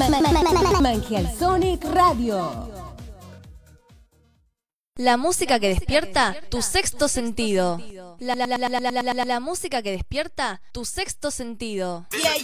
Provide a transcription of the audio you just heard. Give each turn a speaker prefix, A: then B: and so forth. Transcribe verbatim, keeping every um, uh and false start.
A: Manjial Sonic Radio.
B: La música que despierta tu sexto sentido. La, la, la, la, la, la, la, la música que despierta tu sexto sentido.
C: Yeah,